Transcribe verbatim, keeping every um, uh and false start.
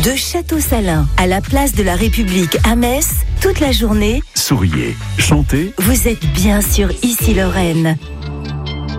De Château-Salin à la place de la République à Metz, toute la journée, souriez, chantez. Vous êtes bien sur Ici Lorraine.